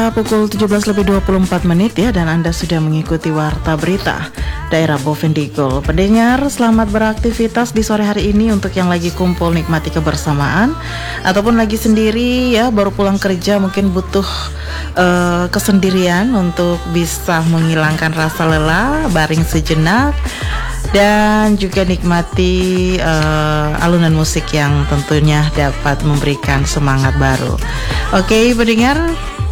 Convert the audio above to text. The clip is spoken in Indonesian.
Pemirsa, pukul 17:24 ya, dan Anda sudah mengikuti Warta Berita Daerah Bovendigul. Pendengar, selamat beraktivitas di sore hari ini. Untuk yang lagi kumpul nikmati kebersamaan, ataupun lagi sendiri ya, baru pulang kerja, mungkin butuh kesendirian untuk bisa menghilangkan rasa lelah, baring sejenak, dan juga nikmati alunan musik yang tentunya dapat memberikan semangat baru. Oke, pendengar,